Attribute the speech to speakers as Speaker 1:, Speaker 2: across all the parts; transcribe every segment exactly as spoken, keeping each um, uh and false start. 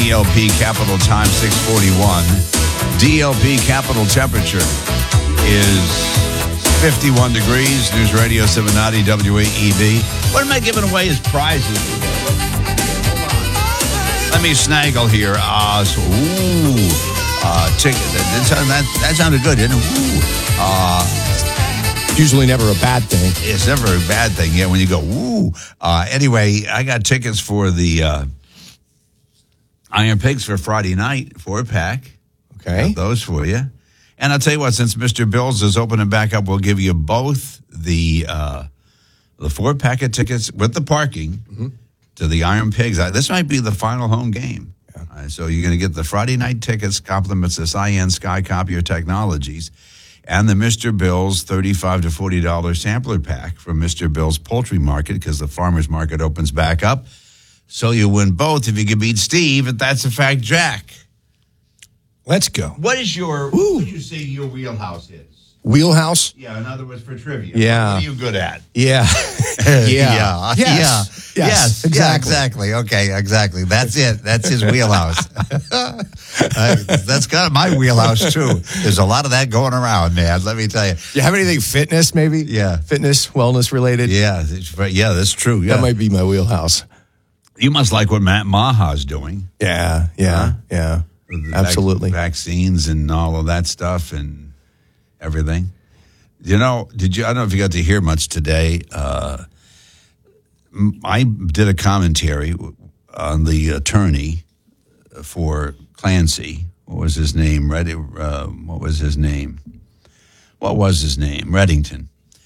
Speaker 1: D L P Capital Time six forty-one. D L P Capital temperature is fifty-one degrees. News Radio seven ninety W A E B. What am I giving away as prizes? Let me snaggle here. Uh, so, ooh, uh, ticket. That, that, that sounded good, didn't it? Ooh. Uh,
Speaker 2: Usually never a bad thing.
Speaker 1: It's never a bad thing, yeah, when you go, ooh. Uh, anyway, I got tickets for the uh, Iron Pigs for Friday night, four-pack.
Speaker 2: Okay.
Speaker 1: Got those for you. And I'll tell you what, since Mister Bills is opening back up, we'll give you both the uh, the four-pack of tickets with the parking mm-hmm. to the Iron Pigs. This might be the final home game. Yeah. Uh, so you're going to get the Friday night tickets, compliments of Cyan Sky Copier Technologies, and the Mister Bill's thirty-five to forty dollars sampler pack from Mister Bill's Poultry Market because the farmer's market opens back up. So you win both if you can beat Steve, and that's a fact, Jack.
Speaker 2: Let's go.
Speaker 1: What is your, Ooh. what would you say your wheelhouse is?
Speaker 2: Wheelhouse?
Speaker 1: Yeah, in other words, for trivia.
Speaker 2: Yeah.
Speaker 1: What are you good at?
Speaker 2: Yeah.
Speaker 1: yeah.
Speaker 2: yeah.
Speaker 1: Yes.
Speaker 2: Yeah.
Speaker 1: Yes.
Speaker 2: Yes.
Speaker 1: Exactly.
Speaker 2: Yeah,
Speaker 1: exactly. Okay, exactly. That's it. That's his wheelhouse. uh, that's kind of my wheelhouse, too. There's a lot of that going around, man. Let me tell you.
Speaker 2: You have anything fitness, maybe?
Speaker 1: Yeah.
Speaker 2: Fitness, wellness related?
Speaker 1: Yeah. Yeah, that's true. Yeah.
Speaker 2: That might be my wheelhouse.
Speaker 1: You must like what Matt Maha's doing.
Speaker 2: Yeah. Yeah. Huh? Yeah. Absolutely.
Speaker 1: Vac- vaccines and all of that stuff and everything. You know, did you, I don't know if you got to hear much today. Uh, I did a commentary on the attorney for Clancy. What was his name? Red, uh, what was his name? What was his name? Reddington.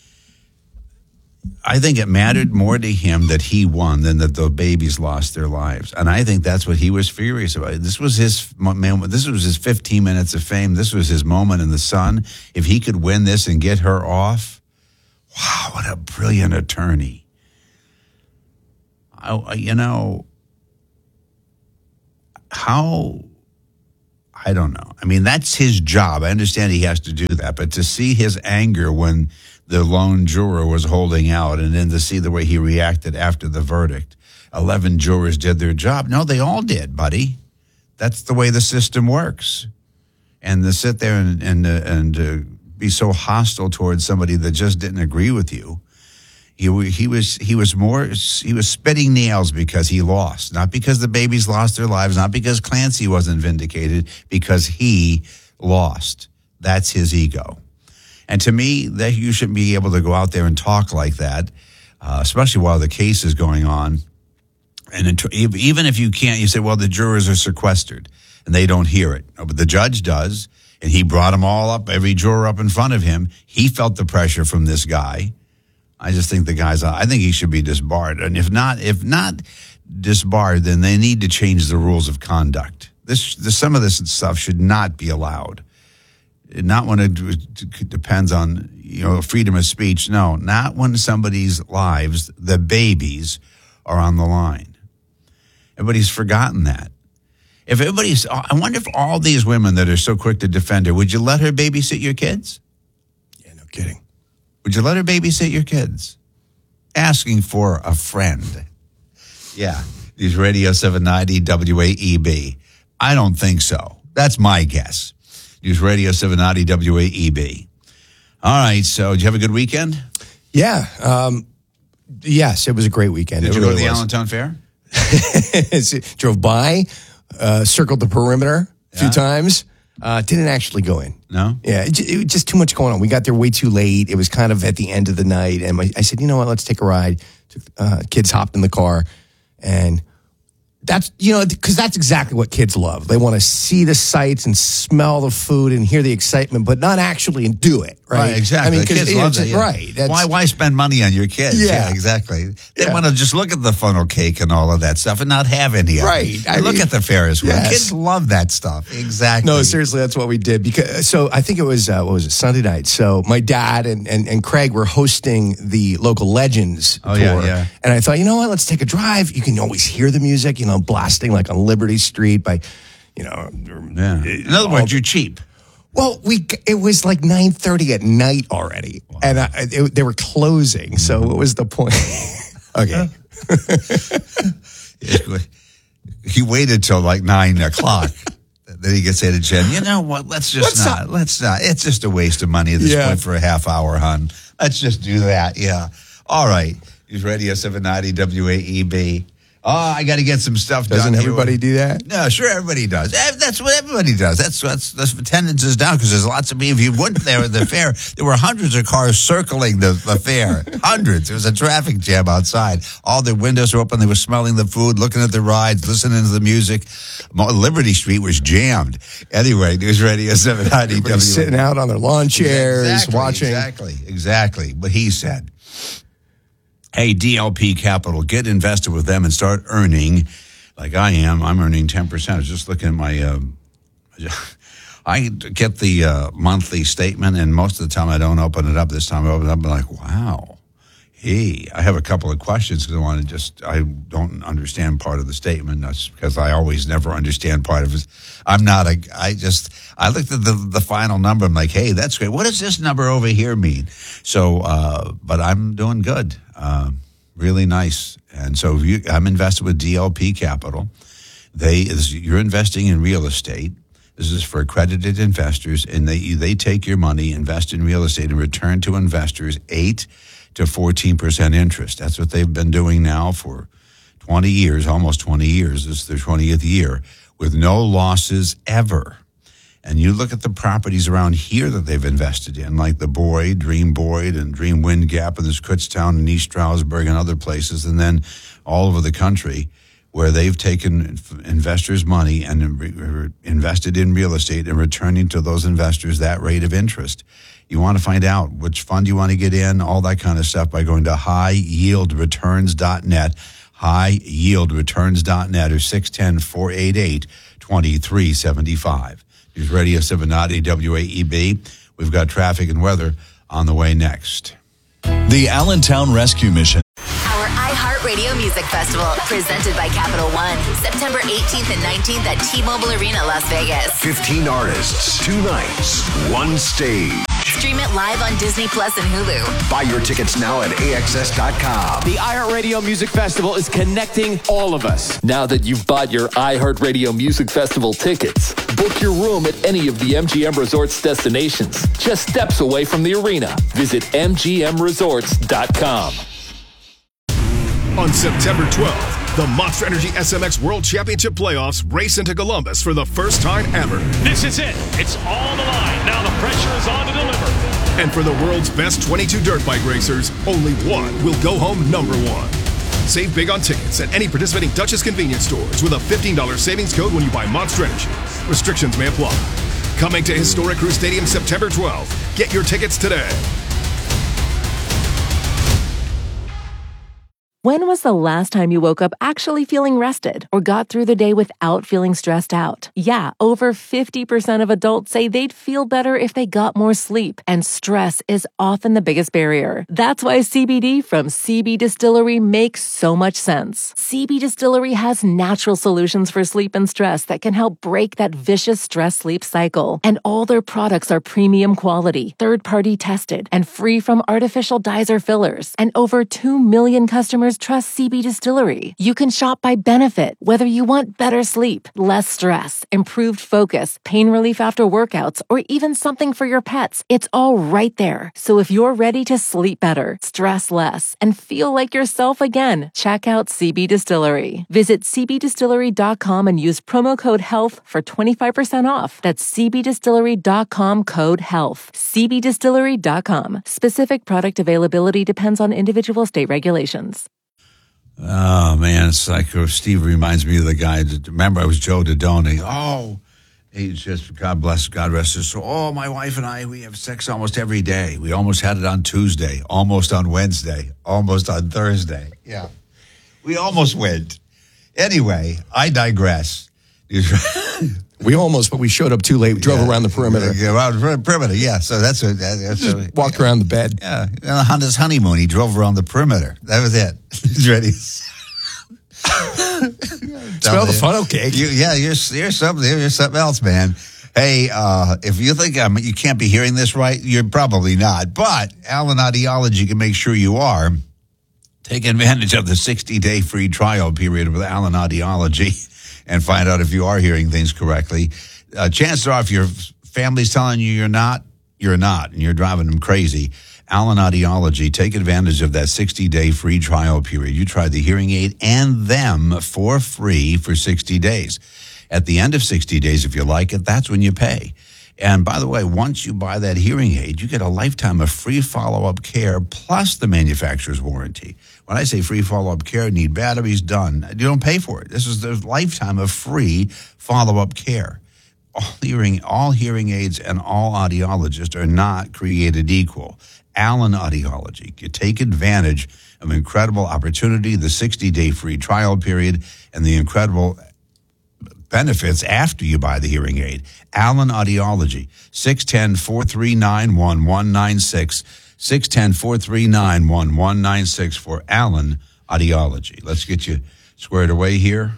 Speaker 1: I think it mattered more to him that he won than that the babies lost their lives, and I think that's what he was furious about. This was his man. This was his fifteen minutes of fame. This was his moment in the sun. If he could win this and get her off, wow, what a brilliant attorney! I, you know how. I don't know. I mean, that's his job. I understand he has to do that, but to see his anger when the lone juror was holding out, and then to see the way he reacted after the verdict. Eleven jurors did their job. No, they all did, buddy. That's the way the system works. And to sit there and and uh, and uh, be so hostile towards somebody that just didn't agree with you, he he was he was more he was spitting nails because he lost, not because the babies lost their lives, not because Clancy wasn't vindicated, because he lost. That's his ego. And to me, that you shouldn't be able to go out there and talk like that, uh, especially while the case is going on. And it, even if you can't, you say, well, the jurors are sequestered and they don't hear it. But the judge does, and he brought them all up, every juror up in front of him. He felt the pressure from this guy. I just think the guy's, I think he should be disbarred. And if not, if not disbarred, then they need to change the rules of conduct. This, this some of this stuff should not be allowed. Not when it depends on, you know, freedom of speech. No, not when somebody's lives, the babies, are on the line. Everybody's forgotten that. If everybody's, I wonder if all these women that are so quick to defend her, would you let her babysit your kids?
Speaker 2: Yeah, no kidding.
Speaker 1: Would you let her babysit your kids? Asking for a friend. Yeah. News Radio seven ninety W A E B. I don't think so. That's my guess. News Radio seven ninety W A E B. All right, so did you have a good weekend?
Speaker 2: Yeah. Um, yes, it was a great weekend.
Speaker 1: Did
Speaker 2: it
Speaker 1: you
Speaker 2: really
Speaker 1: go to the
Speaker 2: was.
Speaker 1: Allentown Fair?
Speaker 2: Drove by, uh, circled the perimeter a few
Speaker 1: Yeah.
Speaker 2: times. Uh, didn't actually go in.
Speaker 1: No?
Speaker 2: Yeah, it, it was just too much going on. We got there way too late. It was kind of at the end of the night. And my, I said, you know what, let's take a ride. Took, uh, kids hopped in the car, and that's, you know, because that's exactly what kids love. They want to see the sights and smell the food and hear the excitement, but not actually and do it, right?
Speaker 1: Right, exactly.
Speaker 2: I mean,
Speaker 1: The kids
Speaker 2: you know,
Speaker 1: love that.
Speaker 2: just-
Speaker 1: Yeah.
Speaker 2: Right. That's,
Speaker 1: Why why spend money on your kids?
Speaker 2: Yeah.
Speaker 1: exactly. They
Speaker 2: Yeah.
Speaker 1: want to just look at the funnel cake and all of that stuff and not have any of it.
Speaker 2: Right.
Speaker 1: I
Speaker 2: I
Speaker 1: look
Speaker 2: mean,
Speaker 1: at the Ferris wheel.
Speaker 2: yes.
Speaker 1: Kids love that stuff. Exactly.
Speaker 2: No, seriously, that's what we did. Because so I think it was uh, what was it Sunday night. So my dad and, and, and Craig were hosting the local Legends
Speaker 1: Oh,
Speaker 2: tour,
Speaker 1: yeah, yeah.
Speaker 2: and I thought, you know what, let's take a drive. You can always hear the music, you know, blasting like on Liberty Street by, you know.
Speaker 1: Yeah. In other words, you're cheap.
Speaker 2: Well, we it was like nine thirty at night already, wow. and I, it, they were closing. So what was the point? Okay.
Speaker 1: he waited till like nine o'clock. Then he could say to Jen, you know what, let's just
Speaker 2: Let's
Speaker 1: not,
Speaker 2: not-
Speaker 1: let's not. It's just a waste of money at this
Speaker 2: Yeah.
Speaker 1: point for a half hour, hon. Let's just do that, yeah. All right. He's Radio seven ninety W A E B. Oh, I got to get some stuff
Speaker 2: Doesn't
Speaker 1: done.
Speaker 2: everybody
Speaker 1: here.
Speaker 2: do that?
Speaker 1: No, sure, everybody does. Eh, That's what everybody does. That's that's, that's attendance is down because there's lots of people. If you went there at the fair, there were hundreds of cars circling the, the fair. Hundreds. There was a traffic jam outside. All the windows were open. They were smelling the food, looking at the rides, listening to the music. Mo- Liberty Street was jammed. Anyway, News Radio seven ninety W A E B.
Speaker 2: Everybody's sitting out on their lawn chairs,
Speaker 1: Exactly,
Speaker 2: watching.
Speaker 1: Exactly, exactly. What he said. Hey, D L P Capital, get invested with them and start earning, like I am. I'm earning ten percent. I was just looking at my, um, I get the uh, monthly statement, and most of the time I don't open it up. This time I open it up and I'm like, wow. Hey, I have a couple of questions because I want to just, I don't understand part of the statement. That's because I always never understand part of it. I'm not a, I just, I looked at the, the final number. I'm like, hey, that's great. What does this number over here mean? So, uh, but I'm doing good. Uh, really nice. And so you, I'm invested with D L P Capital. They, you're investing in real estate. This is for accredited investors, and they, they take your money, invest in real estate, and return to investors eight to fourteen percent interest. That's what they've been doing now for twenty years, almost twenty years. This is their twentieth year, with no losses ever. And you look at the properties around here that they've invested in, like the Boyd, Dream Boyd, and Dream Wind Gap, and there's Kutztown and East Stroudsburg and other places, and then all over the country, where they've taken investors' money and re- invested in real estate and returning to those investors that rate of interest. You want to find out which fund you want to get in, all that kind of stuff by going to high yield returns dot net, high yield returns dot net, or six one zero, four eight eight, two three seven five. Here's Radio seven ninety W A E B. We've got traffic and weather on the way next.
Speaker 3: The Allentown Rescue Mission.
Speaker 4: Our iHeartRadio Music Festival, presented by Capital One, September eighteenth and nineteenth at T-Mobile Arena, Las Vegas.
Speaker 5: fifteen artists, two nights, one stage.
Speaker 4: Stream it live on Disney Plus and Hulu.
Speaker 5: Buy your tickets now at A X S dot com.
Speaker 6: The iHeartRadio Music Festival is connecting all of us.
Speaker 7: Now that you've bought your iHeartRadio Music Festival tickets, book your room at any of the M G M Resorts destinations, just steps away from the arena. Visit M G M resorts dot com.
Speaker 8: On September twelfth, the Monster Energy S M X World Championship Playoffs race into Columbus for the first time ever.
Speaker 9: This is it. It's all the line. Now the pressure is on to deliver.
Speaker 8: And for the world's best twenty-two dirt bike racers, only one will go home number one. Save big on tickets at any participating Duchess convenience stores with a fifteen dollars savings code when you buy Monster Energy. Restrictions may apply. Coming to Historic Crew Stadium September twelfth. Get your tickets today.
Speaker 10: When was the last time you woke up actually feeling rested or got through the day without feeling stressed out? Yeah, over fifty percent of adults say they'd feel better if they got more sleep, and stress is often the biggest barrier. That's why C B D from C B Distillery makes so much sense. C B Distillery has natural solutions for sleep and stress that can help break that vicious stress-sleep cycle. And all their products are premium quality, third-party tested, and free from artificial dyes or fillers. And over two million customers trust C B Distillery. You can shop by benefit, whether you want better sleep, less stress, improved focus, pain relief after workouts, or even something for your pets. It's all right there. So if you're ready to sleep better, stress less, and feel like yourself again, check out C B Distillery. Visit C B distillery dot com and use promo code HEALTH for twenty-five percent off. That's C B distillery dot com code HEALTH. C B distillery dot com. Specific product availability depends on individual state regulations.
Speaker 1: Oh, man, it's like uh, Steve reminds me of the guy. That, remember, I was Joe Dodoni. Oh, he's just, God bless, God rest his soul. Oh, my wife and I, we have sex almost every day. We almost had it on Tuesday, almost on Wednesday, almost on Thursday. Yeah. We almost went. Anyway, I digress.
Speaker 2: We almost, but we showed up too late. We drove
Speaker 1: Yeah.
Speaker 2: around the perimeter.
Speaker 1: Yeah, around the perimeter, yeah. So that's a, that's
Speaker 2: Just
Speaker 1: a,
Speaker 2: walked around the bed.
Speaker 1: Yeah, on his honeymoon, he drove around the perimeter. That was it. He's ready.
Speaker 2: Smell the funnel cake.
Speaker 1: You, yeah, you're, you're something. You're something else, man. Hey, uh, if you think um, you can't be hearing this right, you're probably not. But Allen Audiology can make sure you are. Take advantage of the sixty-day free trial period with Allen Audiology. and find out if you are hearing things correctly. Uh, chances are if your family's telling you you're not, you're not, and you're driving them crazy. Allen Audiology, take advantage of that sixty-day free trial period. You try the hearing aid and them for free for sixty days. At the end of sixty days, if you like it, that's when you pay. And by the way, once you buy that hearing aid, you get a lifetime of free follow-up care plus the manufacturer's warranty. When I say free follow-up care, need batteries, done. You don't pay for it. This is the lifetime of free follow-up care. All hearing, all hearing aids and all audiologists are not created equal. Allen Audiology. You take advantage of an incredible opportunity, the sixty-day free trial period, and the incredible benefits after you buy the hearing aid. Allen Audiology, six one zero, four three nine, one one nine six, six one zero, four three nine, one one nine six for Allen Audiology. Let's get you squared away here.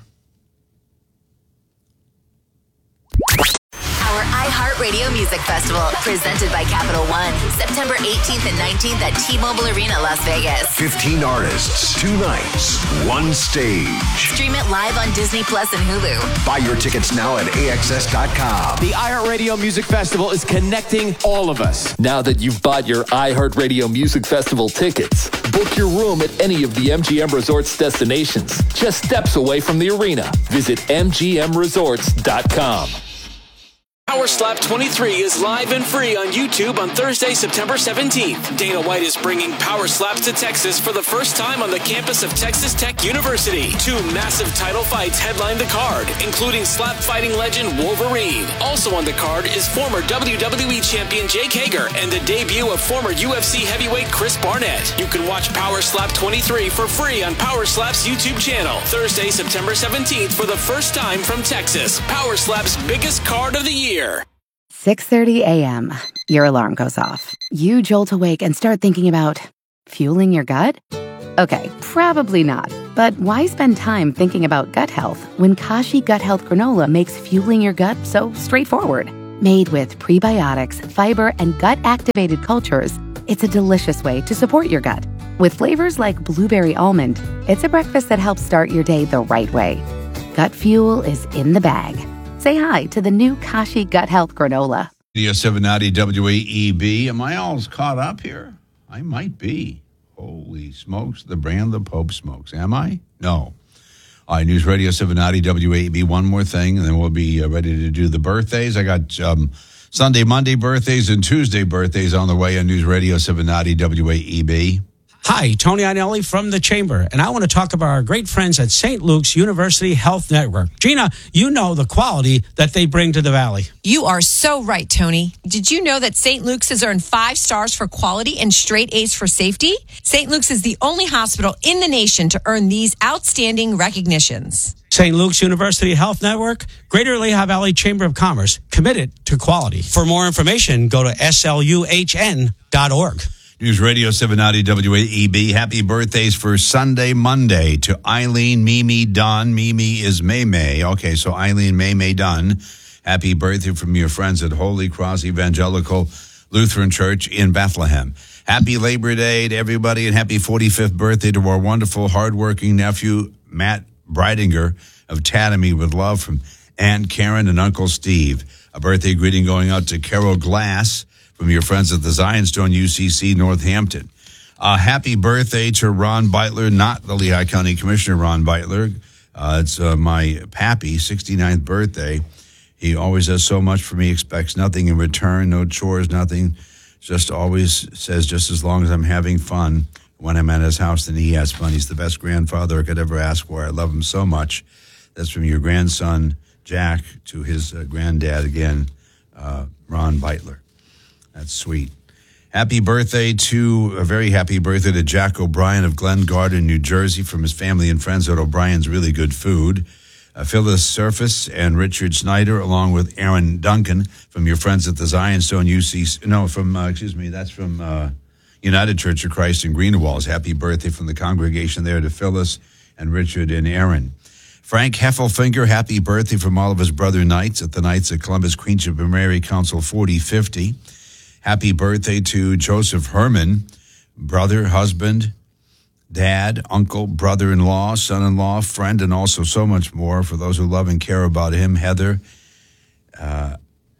Speaker 4: Our iHeartRadio Music Festival, presented by Capital One, September eighteenth and nineteenth at T-Mobile Arena, Las Vegas.
Speaker 5: fifteen artists, two nights, one stage.
Speaker 4: Stream it live on Disney Plus and Hulu.
Speaker 5: Buy your tickets now at A X S dot com.
Speaker 6: The iHeartRadio Music Festival is connecting all of us.
Speaker 7: Now that you've bought your iHeartRadio Music Festival tickets, book your room at any of the M G M Resorts destinations, just steps away from the arena. Visit M G M resorts dot com.
Speaker 11: Power Slap twenty-three is live and free on YouTube on Thursday, September seventeenth. Dana White is bringing Power Slaps to Texas for the first time on the campus of Texas Tech University. Two massive title fights headline the card, including slap fighting legend Wolverine. Also on the card is former W W E champion Jake Hager and the debut of former U F C heavyweight Chris Barnett. You can watch Power Slap twenty-three for free on Power Slap's YouTube channel. Thursday, September seventeenth for the first time from Texas. Power Slap's biggest card of the year.
Speaker 12: six thirty a.m. Your alarm goes off. You jolt awake and start thinking about fueling your gut? Okay, probably not. But why spend time thinking about gut health when Kashi Gut Health Granola makes fueling your gut so straightforward? Made with prebiotics, fiber, and gut-activated cultures, it's a delicious way to support your gut. With flavors like blueberry almond, it's a breakfast that helps start your day the right way. Gut fuel is in the bag. Say hi to the new Kashi Gut Health Granola.
Speaker 1: Radio seven ninety W A E B. Am I all caught up here? I might be. Holy smokes, the brand the Pope smokes. Am I? No. All right, News Radio seven ninety W A E B. One more thing, and then we'll be uh, ready to do the birthdays. I got um, Sunday, Monday birthdays and Tuesday birthdays on the way on News Radio seven ninety W A E B.
Speaker 13: Hi, Tony Einelli from the Chamber, and I want to talk about our great friends at Saint Luke's University Health Network. Gina, you know the quality that they bring to the Valley.
Speaker 14: You are so right, Tony. Did you know that Saint Luke's has earned five stars for quality and straight A's for safety? Saint Luke's is the only hospital in the nation to earn these outstanding recognitions.
Speaker 13: Saint Luke's University Health Network, Greater Lehigh Valley Chamber of Commerce, committed to quality. For more information, go to S L U H N dot org.
Speaker 1: News Radio seven ninety W A E B. Happy birthdays for Sunday, Monday to Eileen Mimi Dunn. Mimi is May May. Okay, so Eileen May May Dunn. Happy birthday from your friends at Holy Cross Evangelical Lutheran Church in Bethlehem. Happy Labor Day to everybody, and happy forty-fifth birthday to our wonderful, hardworking nephew, Matt Breidinger of Tatamy, with love from Aunt Karen and Uncle Steve. A birthday greeting going out to Carol Glass from your friends at the Zion Stone U C C Northampton. Uh, happy birthday to Ron Beitler, not the Lehigh County Commissioner Ron Beitler. Uh, it's uh, my pappy, sixty-ninth birthday. He always does so much for me, expects nothing in return, no chores, nothing. Just always says, just as long as I'm having fun when I'm at his house, then he has fun. He's the best grandfather I could ever ask for. I love him so much. That's from your grandson, Jack, to his uh, granddad again, uh, Ron Beitler. That's sweet. Happy birthday to, a very happy birthday to Jack O'Brien of Glen Garden, New Jersey, from his family and friends at O'Brien's Really Good Food. Uh, Phyllis Surface and Richard Snyder, along with Aaron Duncan, from your friends at the Zion Stone U C C. No, from, uh, excuse me, that's from uh, United Church of Christ in Greenwalls. Happy birthday from the congregation there to Phyllis and Richard and Aaron. Frank Heffelfinger, happy birthday from all of his brother Knights at the Knights of Columbus Queenship and Mary Council forty fifty. Happy birthday to Joseph Herman, brother, husband, dad, uncle, brother-in-law, son-in-law, friend, and also so much more. For those who love and care about him, Heather, uh,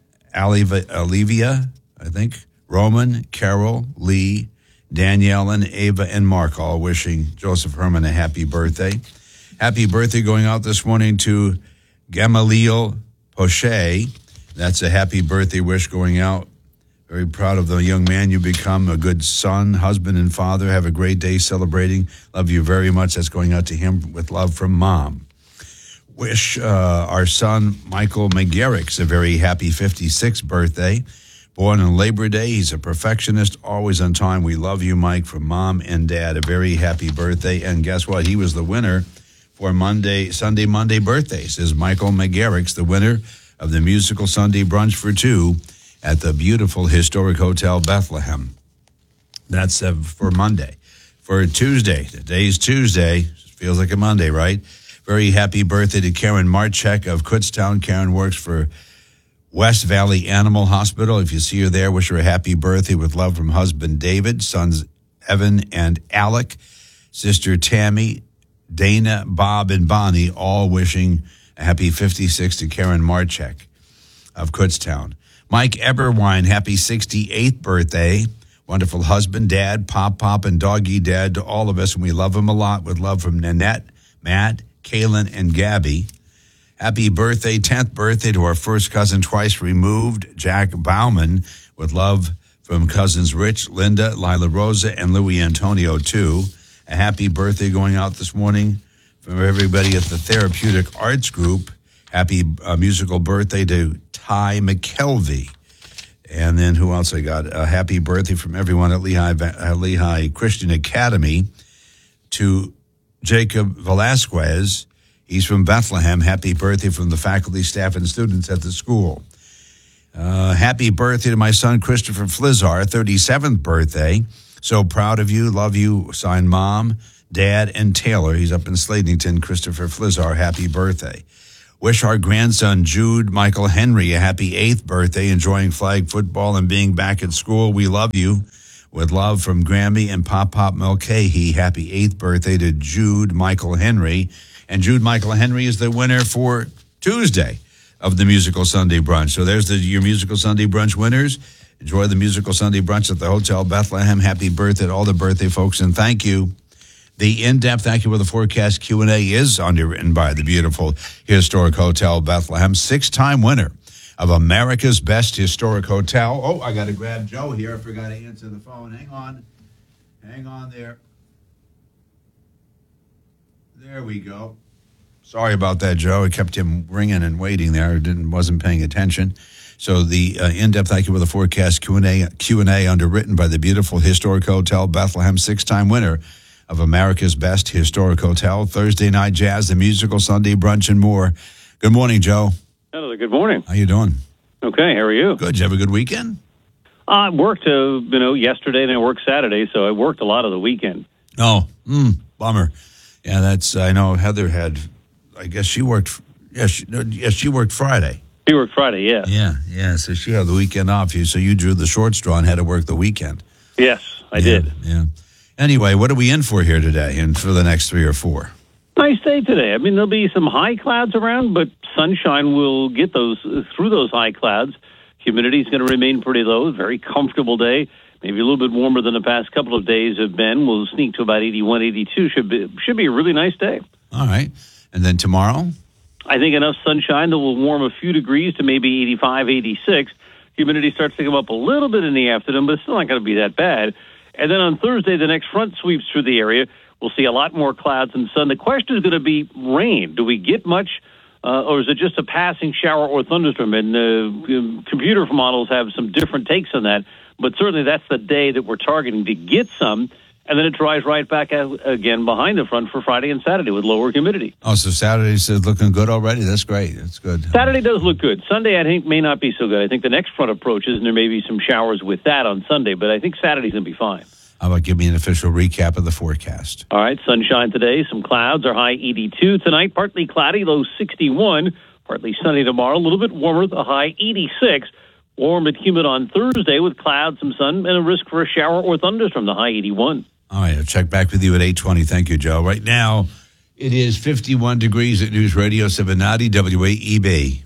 Speaker 1: Olivia, I think, Roman, Carol, Lee, Danielle, and Ava, and Mark, all wishing Joseph Herman a happy birthday. Happy birthday going out this morning to Gamaliel Poche. That's a happy birthday wish going out. Very proud of the young man you become, a good son, husband, and father. Have a great day celebrating. Love you very much. That's going out to him with love from Mom. Wish uh, our son, Michael McGarrick's, a very happy fifty-sixth birthday. Born on Labor Day, he's a perfectionist, always on time. We love you, Mike, from Mom and Dad. A very happy birthday. And guess what? He was the winner for Monday, Sunday, Monday birthdays. Is Michael McGarrick's the winner of the musical Sunday brunch for two at the beautiful historic Hotel Bethlehem. That's uh, for Monday. For Tuesday, today's Tuesday, feels like a Monday, right? Very happy birthday to Karen Marchek of Kutztown. Karen works for West Valley Animal Hospital. If you see her there, wish her a happy birthday with love from husband David, sons Evan and Alec, sister Tammy, Dana, Bob, and Bonnie, all wishing a happy fifty-sixth to Karen Marchek of Kutztown. Mike Eberwine, happy sixty-eighth birthday. Wonderful husband, dad, pop, pop, and doggy dad to all of us, and we love him a lot with love from Nanette, Matt, Kaylin, and Gabby. Happy birthday, tenth birthday to our first cousin twice removed, Jack Bauman, with love from cousins Rich, Linda, Lila Rosa, and Louis Antonio, too. A happy birthday going out this morning from everybody at the Therapeutic Arts Group. Happy uh, musical birthday to Ty McKelvey. And then who else I got? A happy birthday from everyone at Lehigh, uh, Lehigh Christian Academy to Jacob Velasquez. He's from Bethlehem. Happy birthday from the faculty, staff, and students at the school. Uh, happy birthday to my son, Christopher Flizzar, thirty-seventh birthday. So proud of you. Love you. Signed Mom, Dad, and Taylor. He's up in Slatington. Christopher Flizzar, happy birthday. Wish our grandson, Jude Michael Henry, a happy eighth birthday, enjoying flag football and being back at school. We love you. With love from Grammy and Pop Pop Mulcahy. Happy eighth birthday to Jude Michael Henry. And Jude Michael Henry is the winner for Tuesday of the Musical Sunday Brunch. So there's the, your Musical Sunday Brunch winners. Enjoy the Musical Sunday Brunch at the Hotel Bethlehem. Happy birthday to all the birthday folks, and thank you. The in-depth Thank You for the Forecast Q and A is underwritten by the beautiful Historic Hotel Bethlehem, six-time winner of America's Best Historic Hotel. Oh, I got to grab Joe here. I forgot to answer the phone. Hang on. Hang on there. There we go. Sorry about that, Joe. I kept him ringing and waiting there. I didn't, wasn't paying attention. So the uh, in-depth Thank You for the Forecast Q and A, Q and A underwritten by the beautiful Historic Hotel Bethlehem, six-time winner of America's Best Historic Hotel. Thursday Night Jazz, the Musical Sunday Brunch, and more. Good morning, Joe.
Speaker 15: Hello, good morning.
Speaker 1: How you doing?
Speaker 15: Okay, how are you?
Speaker 1: Good. Did you have a good weekend?
Speaker 15: I worked, uh, you know, yesterday and I worked Saturday, so I worked a lot of the weekend.
Speaker 1: Oh, mm, bummer. Yeah, that's, I know Heather had, I guess she worked, yeah, she, no, yeah, she worked Friday.
Speaker 15: She worked Friday, yeah.
Speaker 1: Yeah, yeah, so she had the weekend off. You So you drew the short straw and had to work the weekend.
Speaker 15: Yes, I
Speaker 1: yeah,
Speaker 15: did.
Speaker 1: Yeah. Anyway, what are we in for here today and for the next three or four?
Speaker 15: Nice day today. I mean, there'll be some high clouds around, but sunshine will get those through those high clouds. Humidity is going to remain pretty low. Very comfortable day. Maybe a little bit warmer than the past couple of days have been. We'll sneak to about eighty-one, eighty-two. Should be, should be a really nice day.
Speaker 1: All right. And then tomorrow?
Speaker 15: I think enough sunshine that will warm a few degrees to maybe eighty-five, eighty-six. Humidity starts to come up a little bit in the afternoon, but it's still not going to be that bad. And then on Thursday, the next front sweeps through the area. We'll see a lot more clouds and sun. The question is going to be rain. Do we get much, uh, or is it just a passing shower or thunderstorm? And uh, computer models have some different takes on that. But certainly that's the day that we're targeting to get some. And then it dries right back out again behind the front for Friday and Saturday with lower humidity.
Speaker 1: Oh, so Saturday's looking good already? That's great. That's good.
Speaker 15: Saturday does look good. Sunday, I think, may not be so good. I think the next front approaches, and there may be some showers with that on Sunday. But I think Saturday's going to be fine.
Speaker 1: How about give me an official recap of the forecast?
Speaker 15: All right, sunshine today, some clouds, our high eighty-two. Tonight, partly cloudy, low sixty-one. Partly sunny tomorrow, a little bit warmer, the high eighty-six. Warm and humid on Thursday with clouds, some sun, and a risk for a shower or thunderstorm, the high eighty-one.
Speaker 1: All right, I'll check back with you at eight twenty. Thank you, Joe. Right now, it is fifty-one degrees at News Radio seven ninety W A E B.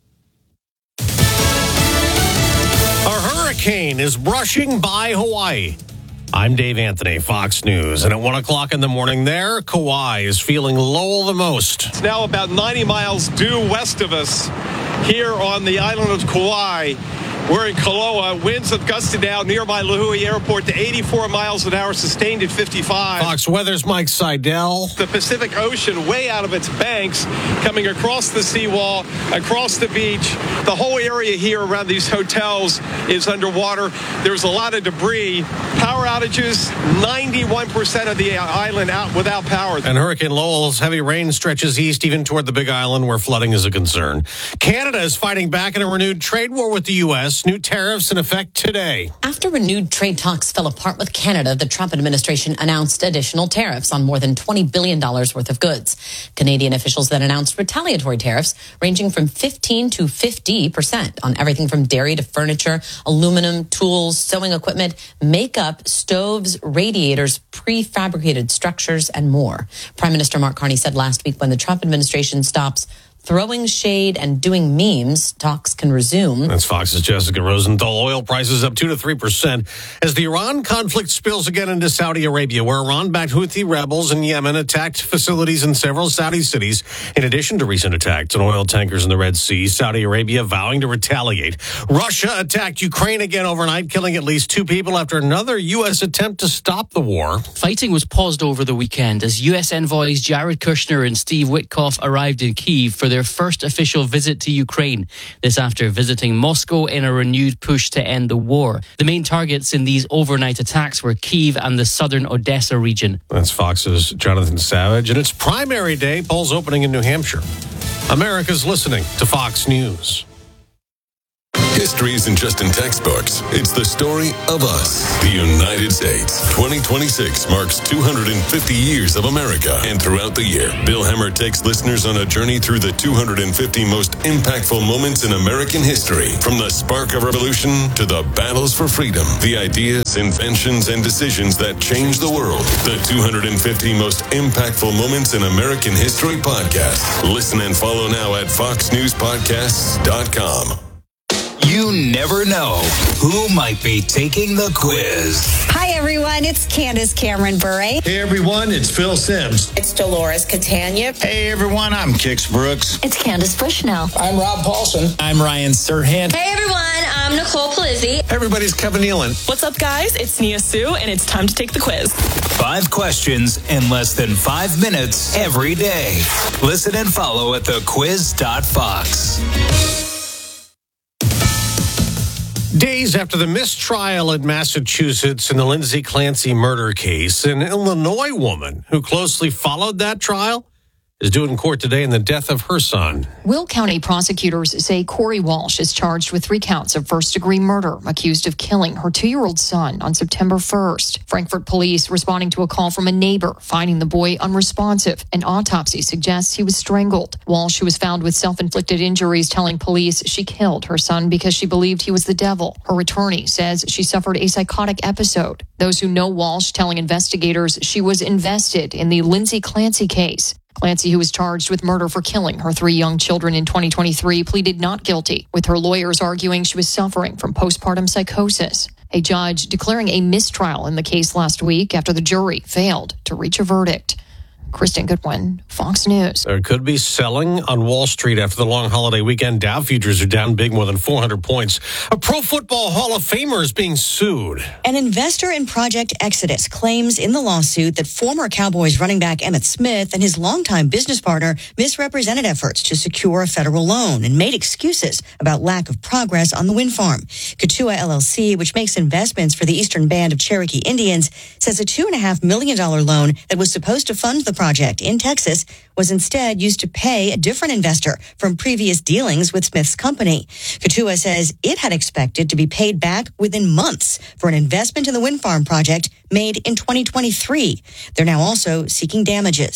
Speaker 16: A hurricane is brushing by Hawaii. I'm Dave Anthony, Fox News. And at one o'clock in the morning there, Kauai is feeling Lowell the most.
Speaker 17: It's now about ninety miles due west of us here on the island of Kauai. We're in Kaloa. Winds have gusted out nearby Lihue Airport to eighty-four miles an hour, sustained at fifty-five.
Speaker 16: Fox Weather's Mike Seidel.
Speaker 17: The Pacific Ocean way out of its banks, coming across the seawall, across the beach. The whole area here around these hotels is underwater. There's a lot of debris. Power outages, ninety-one percent of the island out without power.
Speaker 16: And Hurricane Lowell's heavy rain stretches east, even toward the Big Island, where flooding is a concern. Canada is fighting back in a renewed trade war with the U S New tariffs in effect today.
Speaker 18: After renewed trade talks fell apart with Canada, the Trump administration announced additional tariffs on more than twenty billion dollars worth of goods. Canadian officials then announced retaliatory tariffs ranging from fifteen to fifty percent on everything from dairy to furniture, aluminum, tools, sewing equipment, makeup, stoves, radiators, prefabricated structures, and more. Prime Minister Mark Carney said last week when the Trump administration stops throwing shade and doing memes, talks can resume.
Speaker 16: That's Fox's Jessica Rosenthal. Oil prices up two to three percent as the Iran conflict spills again into Saudi Arabia, where Iran-backed Houthi rebels in Yemen attacked facilities in several Saudi cities. In addition to recent attacks on oil tankers in the Red Sea, Saudi Arabia vowing to retaliate. Russia attacked Ukraine again overnight, killing at least two people after another U S attempt to stop the war.
Speaker 19: Fighting was paused over the weekend as U S envoys Jared Kushner and Steve Witkoff arrived in Kyiv for their first official visit to Ukraine. This after visiting Moscow in a renewed push to end the war. The main targets in these overnight attacks were Kyiv and the southern Odessa region.
Speaker 16: That's Fox's Jonathan Savage. And it's primary day, polls opening in New Hampshire. America's listening to Fox News.
Speaker 20: History isn't just in textbooks. It's the story of us, the United States. twenty twenty-six marks two hundred fifty years of America. And throughout the year, Bill Hemmer takes listeners on a journey through the two hundred fifty most impactful moments in American history. From the spark of revolution to the battles for freedom, the ideas, inventions, and decisions that changed the world. The two hundred fifty most impactful moments in American history podcast. Listen and follow now at fox news podcasts dot com.
Speaker 21: You never know who might be taking the quiz.
Speaker 22: Hi, everyone. It's Candace Cameron Bure.
Speaker 23: Hey, everyone. It's Phil Sims.
Speaker 22: It's Dolores Catania.
Speaker 24: Hey, everyone. I'm Kix Brooks.
Speaker 22: It's Candace Bushnell.
Speaker 23: I'm Rob Paulson.
Speaker 24: I'm Ryan Serhant.
Speaker 25: Hey, everyone. I'm Nicole Palizzi.
Speaker 23: Hey, everybody's Kevin Nealon.
Speaker 26: What's up, guys? It's Nia Sue, and it's time to take the quiz.
Speaker 21: Five questions in less than five minutes every day. Listen and follow at the quiz dot fox.
Speaker 16: Days after the mistrial in Massachusetts in the Lindsay Clancy murder case, an Illinois woman who closely followed that trial is due in court today in the death of her son.
Speaker 27: Will County prosecutors say Corey Walsh is charged with three counts of first-degree murder, accused of killing her two-year-old son on September first. Frankfort police responding to a call from a neighbor, finding the boy unresponsive. An autopsy suggests he was strangled. Walsh, who was found with self-inflicted injuries, telling police she killed her son because she believed he was the devil. Her attorney says she suffered a psychotic episode. Those who know Walsh telling investigators she was invested in the Lindsay Clancy case. Clancy, who was charged with murder for killing her three young children in twenty twenty-three, pleaded not guilty, with her lawyers arguing she was suffering from postpartum psychosis. A judge declaring a mistrial in the case last week after the jury failed to reach a verdict. Kristen Goodwin, Fox News.
Speaker 16: There could be selling on Wall Street after the long holiday weekend. Dow futures are down big, more than four hundred points. A Pro Football Hall of Famer is being sued.
Speaker 22: An investor in Project Exodus claims in the lawsuit that former Cowboys running back Emmitt Smith and his longtime business partner misrepresented efforts to secure a federal loan and made excuses about lack of progress on the wind farm. Katua L L C, which makes investments for the Eastern Band of Cherokee Indians, says a two point five million dollars loan that was supposed to fund the project in Texas was instead used to pay a different investor from previous dealings with Smith's company. Katua says it had expected to be paid back within months for an investment in the wind farm project made in twenty twenty-three. They're now also seeking damages.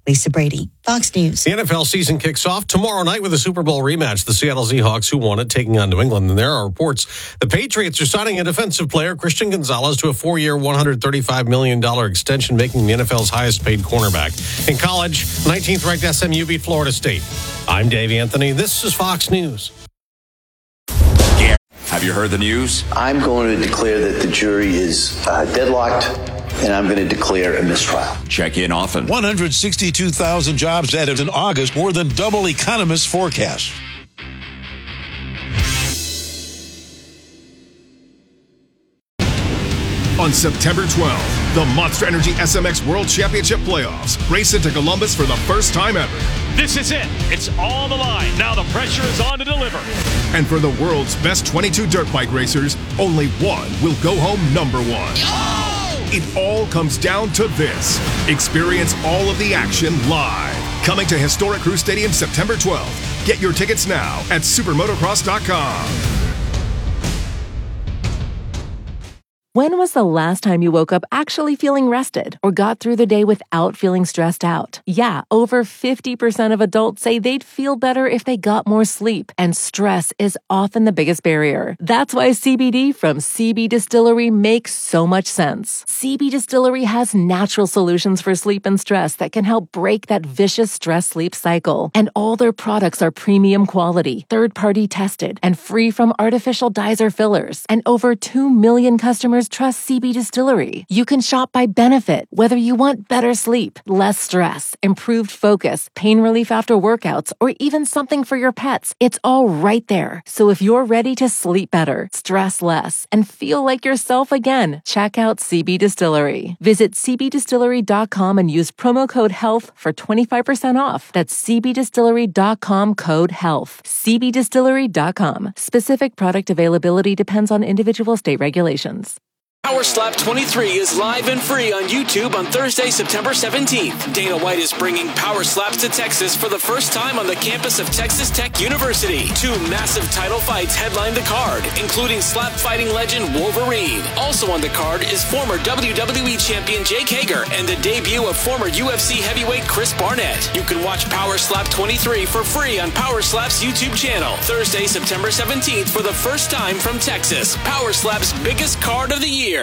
Speaker 22: Lisa Brady, Fox News.
Speaker 16: The N F L season kicks off tomorrow night with a Super Bowl rematch. The Seattle Seahawks, who won it, taking on New England. And there are reports the Patriots are signing a defensive player, Christian Gonzalez, to a four-year, one hundred thirty-five million dollars extension, making the N F L's highest-paid cornerback. In college, nineteenth-ranked S M U beat Florida State. I'm Dave Anthony. This is Fox News.
Speaker 2: Have you heard the news?
Speaker 3: I'm going to declare that the jury is uh, deadlocked, and I'm going to declare a mistrial.
Speaker 2: Check in often.
Speaker 4: one hundred sixty-two thousand jobs added in August, more than double economists' forecast.
Speaker 5: On September twelfth, the Monster Energy S M X World Championship Playoffs race into Columbus for the first time ever.
Speaker 8: This is it. It's all the line. Now the pressure is on to deliver.
Speaker 5: And for the world's best twenty-two dirt bike racers, only one will go home number one. Oh! It all comes down to this. Experience all of the action live. Coming to historic Crew Stadium September twelfth. Get your tickets now at supermotocross dot com.
Speaker 9: When was the last time you woke up actually feeling rested or got through the day without feeling stressed out? Yeah, over fifty percent of adults say they'd feel better if they got more sleep, and stress is often the biggest barrier. That's why C B D from C B Distillery makes so much sense. C B Distillery has natural solutions for sleep and stress that can help break that vicious stress-sleep cycle. And all their products are premium quality, third-party tested, and free from artificial dyes or fillers. And over two million customers trust C B Distillery. You can shop by benefit, whether you want better sleep, less stress, improved focus, pain relief after workouts, or even something for your pets. It's all right there. So if you're ready to sleep better, stress less, and feel like yourself again, check out C B Distillery. Visit c b distillery dot com and use promo code HEALTH for twenty-five percent off. That's c b distillery dot com code HEALTH. c b distillery dot com. Specific product availability depends on individual state regulations.
Speaker 11: Power Slap twenty-three is live and free on YouTube on Thursday, September seventeenth. Dana White is bringing Power Slaps to Texas for the first time on the campus of Texas Tech University. Two massive title fights headline the card, including slap fighting legend Wolverine. Also on the card is former W W E champion Jake Hager and the debut of former U F C heavyweight Chris Barnett. You can watch Power Slap twenty-three for free on Power Slap's YouTube channel. Thursday, September seventeenth for the first time from Texas. Power Slap's biggest card of the year.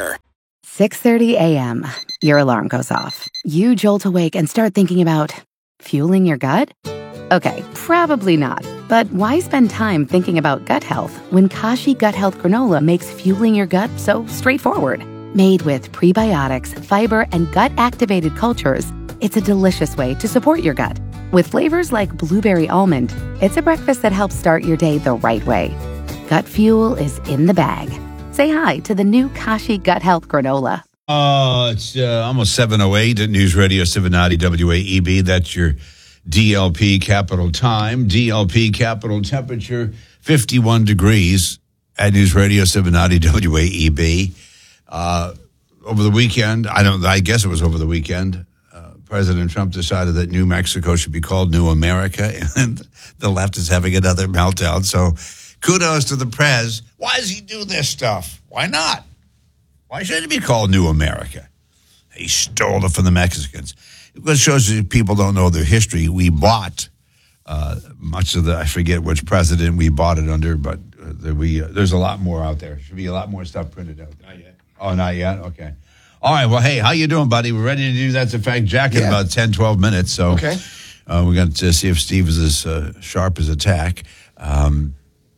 Speaker 12: six thirty a.m. Your alarm goes off. You jolt awake and start thinking about fueling your gut? Okay, probably not. But why spend time thinking about gut health when Kashi Gut Health Granola makes fueling your gut so straightforward? Made with prebiotics, fiber, and gut-activated cultures, it's a delicious way to support your gut. With flavors like blueberry almond, it's a breakfast that helps start your day the right way. Gut fuel is in the bag. Say hi to the new Kashi Gut Health Granola.
Speaker 1: Uh, it's uh, almost seven oh eight at News Radio seven ninety W A E B. That's your D L P capital time. D L P capital temperature, fifty-one degrees at News Radio seven ninety W A E B. Uh, over the weekend, I don't. I guess it was over the weekend, uh, President Trump decided that New Mexico should be called New America, and the left is having another meltdown. So kudos to the Prez. Why does he do this stuff? Why not? Why should it be called New America? He stole it from the Mexicans. It shows that people don't know their history. We bought uh, much of the, I forget which president we bought it under, but uh, we uh, there's a lot more out there. Should be a lot more stuff printed out. Not yet. Oh, not yet? Okay. All right. Well, hey, how you doing, buddy? We're ready to do That's a Fact, Jack, in yeah. about ten, twelve minutes. So okay. uh, we're going to see if Steve is as uh, sharp as a tack. Um,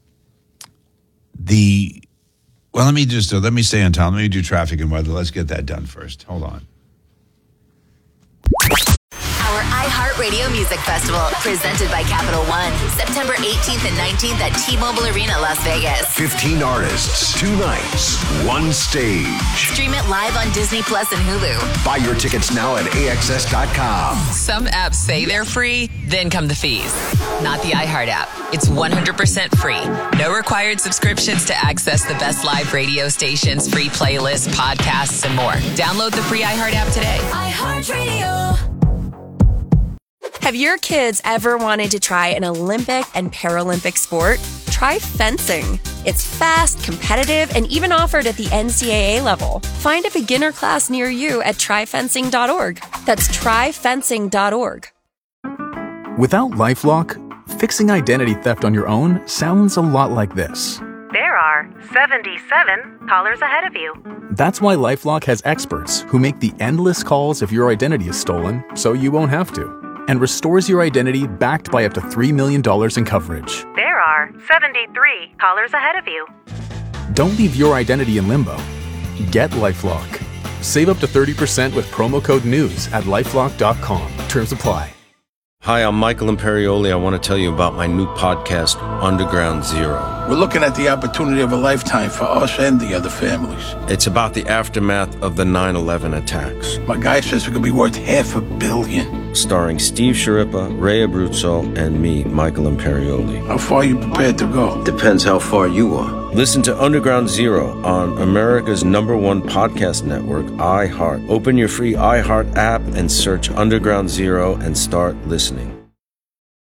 Speaker 1: the Well, let me just, uh, let me stay on time. Let me do traffic and weather. Let's get that done first. Hold on.
Speaker 10: Our iHeartRadio Music Festival, presented by Capital One, September eighteenth and nineteenth at T-Mobile Arena, Las Vegas.
Speaker 28: fifteen artists, two nights, one stage.
Speaker 10: Stream it live on Disney Plus and Hulu.
Speaker 28: Buy your tickets now at A X S dot com.
Speaker 29: Some apps say they're free, then come the fees. Not the iHeart app. It's one hundred percent free. No required subscriptions to access the best live radio stations, free playlists, podcasts, and more. Download the free iHeart app today.
Speaker 30: iHeartRadio. Have your kids ever wanted to try an Olympic and Paralympic sport? Try fencing. It's fast, competitive, and even offered at the N C double A level. Find a beginner class near you at try fencing dot org. That's try fencing dot org.
Speaker 6: Without LifeLock, fixing identity theft on your own sounds a lot like this.
Speaker 7: There are seventy-seven callers ahead of you.
Speaker 6: That's why LifeLock has experts who make the endless calls if your identity is stolen, so you won't have to, and restores your identity backed by up to three million dollars in coverage.
Speaker 7: There are seventy-three callers ahead of you.
Speaker 6: Don't leave your identity in limbo. Get LifeLock. Save up to thirty percent with promo code NEWS at lifelock dot com. Terms apply.
Speaker 13: Hi, I'm Michael Imperioli. I want to tell you about my new podcast, Underground Zero.
Speaker 14: We're looking at the opportunity of a lifetime for us and the other families.
Speaker 13: It's about the aftermath of the nine eleven attacks.
Speaker 14: My guy says it could be worth half a billion.
Speaker 13: Starring Steve Sciarippa, Ray Abruzzo, and me, Michael Imperioli.
Speaker 14: How far are you prepared to go?
Speaker 13: Depends how far you are. Listen to Underground Zero on America's number one podcast network, iHeart. Open your free iHeart app and search Underground Zero and start listening.